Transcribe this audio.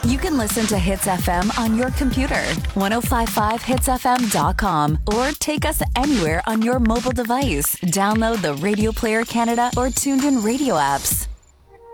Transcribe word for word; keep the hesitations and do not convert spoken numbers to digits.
You can listen to Hits F M on your computer, ten fifty-five hits f m dot com, or take us anywhere on your mobile device. Download the Radio Player Canada or TuneIn Radio apps.